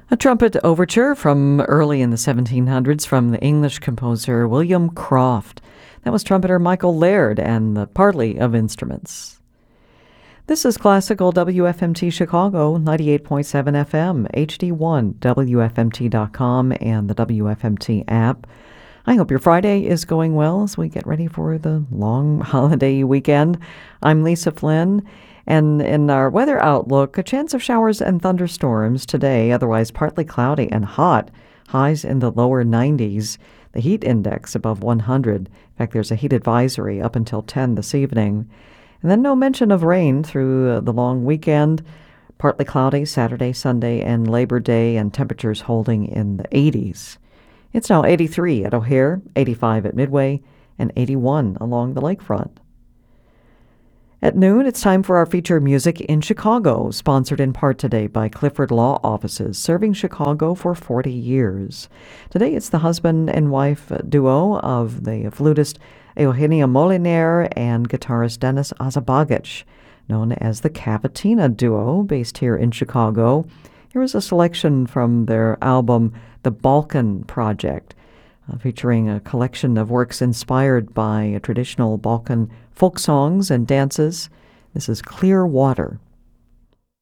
A trumpet overture from early in the 1700s from the English composer William Croft. That was trumpeter Michael Laird and the parley of instruments. This is classical WFMT Chicago, 98.7 FM, HD1, WFMT.com, and the WFMT app. I hope your Friday is going well as we get ready for the long holiday weekend. I'm Lisa Flynn. And in our weather outlook, a chance of showers and thunderstorms today, otherwise partly cloudy and hot, highs in the lower 90s, the heat index above 100. In fact, there's a heat advisory up until 10 this evening. And then no mention of rain through the long weekend, partly cloudy Saturday, Sunday, and Labor Day, and temperatures holding in the 80s. It's now 83 at O'Hare, 85 at Midway, and 81 along the lakefront. At noon, it's time for our feature Music in Chicago, sponsored in part today by Clifford Law Offices, serving Chicago for 40 years. Today, it's the husband and wife duo of the flutist Eugenia Moliner and guitarist Dennis Azabagich, known as the Cavatina Duo, based here in Chicago. Here is a selection from their album, The Balkan Project, featuring a collection of works inspired by traditional Balkan folk songs and dances. This is Clear Water.